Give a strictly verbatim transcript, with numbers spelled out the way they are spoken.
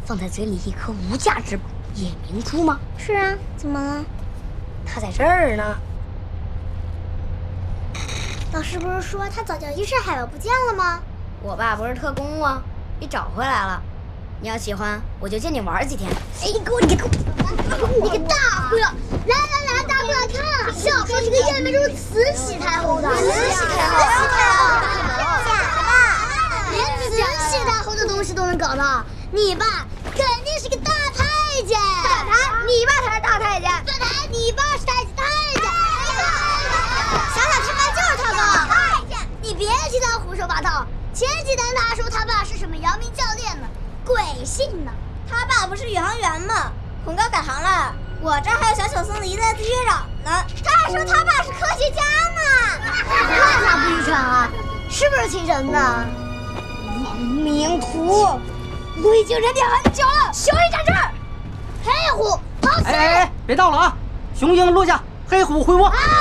放在嘴里一颗无价之宝夜明珠吗？ 是啊，怎么了？ 它在这儿呢。 老师不是说他早教遗失海宝不见了吗？ 我爸不是特工吗？给找回来了。你要喜欢，我就借你玩几天。哎，你给我，你给我， 你个大忽悠！来来来，大过来看，小说这个夜明珠慈禧太后的，慈禧太后，假的，连慈禧太后的东西都能搞到，你爸肯定是个大太监。反台，你爸才是大太监。反台，你爸是太监，太监。想想他爸就是他爸，太监。你别听他胡说八道。前几天他说他爸是什么阳明教练呢，鬼信呢。他爸不是宇航员吗？恐高改行了。我这还有小小松子一再自约扰呢。他还说他爸是科学家呢。看他不愚蠢啊，是不是亲生的？ 亡命徒，我已经忍点很久了。小鹰站这儿， 黑虎跑起！ 哎哎哎，别闹了啊！雄鹰落下，黑虎回窝。 啊